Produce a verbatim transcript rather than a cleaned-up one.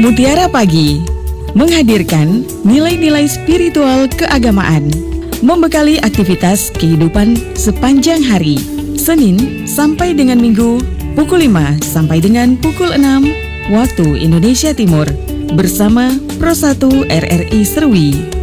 Mutiara Pagi menghadirkan nilai-nilai spiritual keagamaan, membekali aktivitas kehidupan sepanjang hari, Senin sampai dengan Minggu, pukul lima sampai dengan pukul enam, waktu Indonesia Timur, bersama Pro satu R R I Serwi.